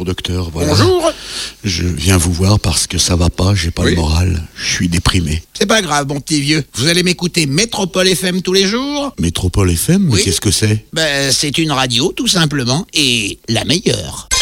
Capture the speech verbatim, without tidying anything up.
Bonjour docteur, voilà. Bonjour. Je viens vous voir parce que ça va pas, j'ai pas Oui. le moral, je suis déprimé. C'est pas grave, mon petit vieux. Vous allez m'écouter Métropole F M tous les jours. Métropole F M, mais Oui. qu'est-ce que c'est? Ben, c'est une radio, tout simplement, et la meilleure.